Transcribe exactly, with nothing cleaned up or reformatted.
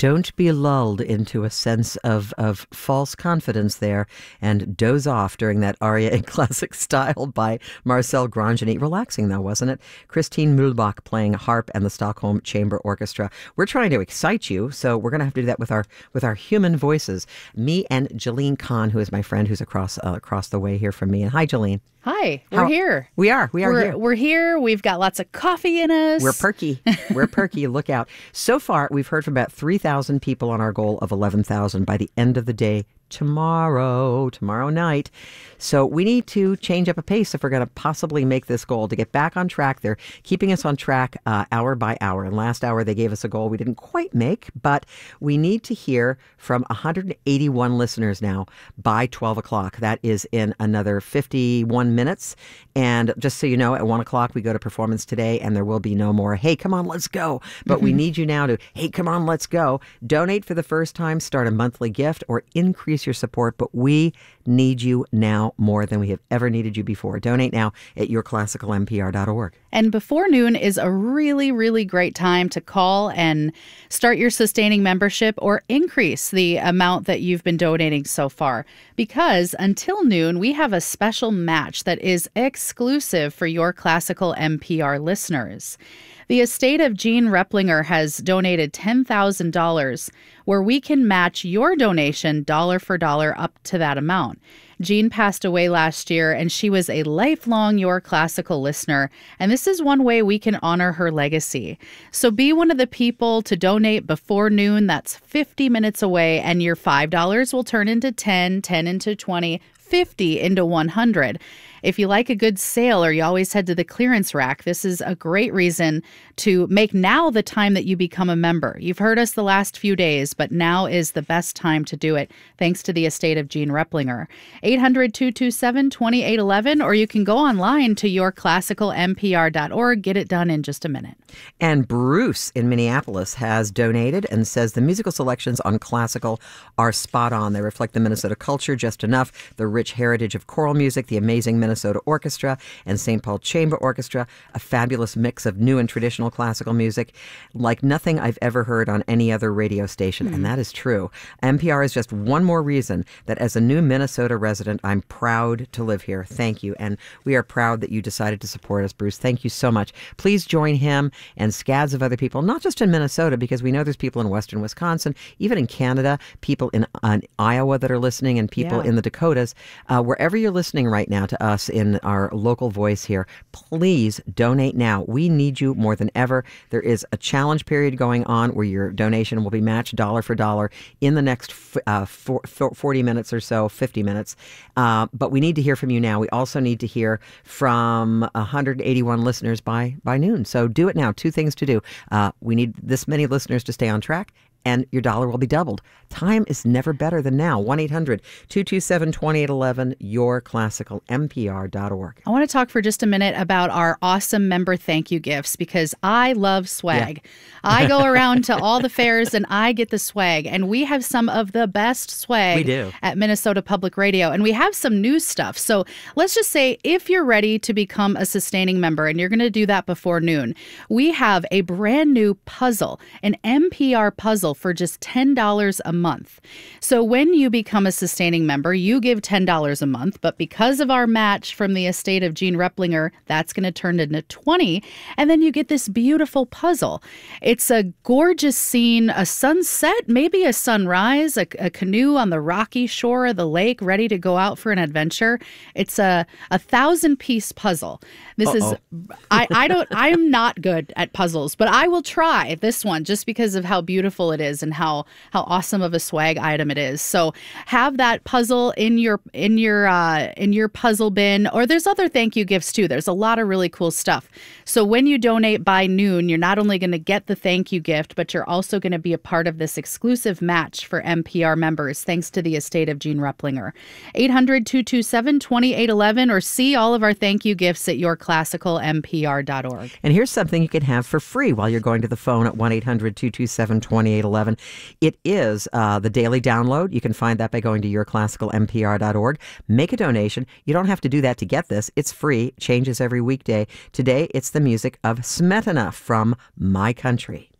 Don't be lulled into a sense of, of false confidence there and doze off during that aria in classic style by Marcel Grangeny. Relaxing, though, wasn't it? Christine Mühlbach playing harp and the Stockholm Chamber Orchestra. We're trying to excite you, so we're going to have to do that with our with our human voices. Me and Jolene Kahn, who is my friend who's across uh, across the way here from me. And hi, Jolene. Hi, we're How, here. We are. We are we're, here. We're here. We've got lots of coffee in us. We're perky. We're perky. Look out. So far, we've heard from about three thousand people on our goal of eleven thousand by the end of the day tomorrow, tomorrow night. So we need to change up a pace if we're going to possibly make this goal to get back on track. They're keeping us on track uh, hour by hour. And last hour, they gave us a goal we didn't quite make, but we need to hear from one hundred eighty-one listeners now by twelve o'clock. That is in another fifty-one minutes. And just so you know, at one o'clock, we go to Performance Today, and there will be no more, hey, come on, let's go. But mm-hmm. we need you now to, hey, come on, let's go. Donate for the first time, start a monthly gift, or increase your support. But we need you now more than we have ever needed you before. Donate now at your classical m p r dot org. And before noon is a really, really great time to call and start your sustaining membership or increase the amount that you've been donating so far. Because until noon, we have a special match that is exclusive for your classical M P R listeners. The estate of Gene Replinger has donated ten thousand dollars, where we can match your donation dollar for dollar up to that amount. Jean passed away last year, and she was a lifelong Your Classical listener, and this is one way we can honor her legacy. So be one of the people to donate before noon. That's fifty minutes away, and your five dollars will turn into ten, ten into twenty, fifty into one hundred. If you like a good sale or you always head to the clearance rack, this is a great reason to make now the time that you become a member. You've heard us the last few days, but now is the best time to do it, thanks to the estate of Gene Replinger. eight hundred, two two seven, two eight one one, or you can go online to your classical m p r dot org. Get it done in just a minute. And Bruce in Minneapolis has donated and says the musical selections on classical are spot on. They reflect the Minnesota culture just enough, the rich heritage of choral music, the amazing Minnesota Orchestra and Saint Paul Chamber Orchestra, a fabulous mix of new and traditional classical music, like nothing I've ever heard on any other radio station. Mm. And that is true. M P R is just one more reason that as a new Minnesota resident, I'm proud to live here. Thank you. And we are proud that you decided to support us, Bruce. Thank you so much. Please join him and scads of other people, not just in Minnesota, because we know there's people in western Wisconsin, even in Canada, people in uh, Iowa that are listening, and people yeah. in the Dakotas. Uh, wherever you're listening right now to us in our local voice here, please donate now. We need you more than ever. There is a challenge period going on where your donation will be matched dollar for dollar in the next uh, four, forty minutes or so, fifty minutes. Uh, but we need to hear from you now. We also need to hear from one hundred eighty-one listeners by, by noon. So do it now. Two things to do. Uh, we need this many listeners to stay on track, and your dollar will be doubled. Time is never better than now. one eight hundred, two two seven, two eight one one, your classical m p r dot org. I want to talk for just a minute about our awesome member thank you gifts, because I love swag. Yeah. I go around to all the fairs and I get the swag, and we have some of the best swag we do. at Minnesota Public Radio, and we have some new stuff. So let's just say if you're ready to become a sustaining member, and you're going to do that before noon, we have a brand new puzzle, an M P R puzzle for just ten dollars a month. So when you become a sustaining member, you give ten dollars a month, but because of our match from the estate of Gene Replinger, that's going to turn into twenty dollars, and then you get this beautiful puzzle. It's a gorgeous scene, a sunset, maybe a sunrise, a, a canoe on the rocky shore of the lake ready to go out for an adventure. It's a, a thousand-piece puzzle. This Uh-oh. is, I, I don't, I am not good at puzzles, but I will try this one just because of how beautiful it is and how, how awesome of a swag item it is. So have that puzzle in your, in your, uh, in your puzzle bin, or there's other thank you gifts too. There's a lot of really cool stuff. So when you donate by noon, you're not only going to get the thank you gift, but you're also going to be a part of this exclusive match for M P R members, thanks to the estate of Gene Replinger. eight hundred, two two seven, two eight one one, or see all of our thank you gifts at your classical m p r dot org. And here's something you can have for free while you're going to the phone at one eight hundred, two two seven, two eight one one. It is uh, the daily download. You can find that by going to your classical m p r dot org. Make a donation. You don't have to do that to get this. It's free. Changes every weekday. Today, it's the music of Smetana from My Country.